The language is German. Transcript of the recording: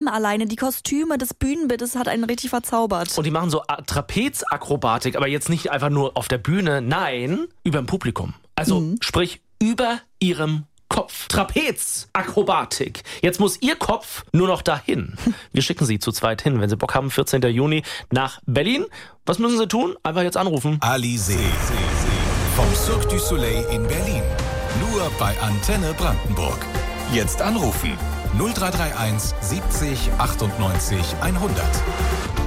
Farben alleine, die Kostüme, das Bühnenbild, das hat einen richtig verzaubert. Und die machen so Trapezakrobatik, aber jetzt nicht einfach nur auf der Bühne, nein, über dem Publikum. Also sprich über ihrem Kopf. Trapezakrobatik. Jetzt muss Ihr Kopf nur noch dahin. Wir schicken Sie zu zweit hin, wenn Sie Bock haben, 14. Juni nach Berlin. Was müssen Sie tun? Einfach jetzt anrufen. Alizé vom Cirque du Soleil in Berlin. Nur bei Antenne Brandenburg. Jetzt anrufen. 0331 70 98 100.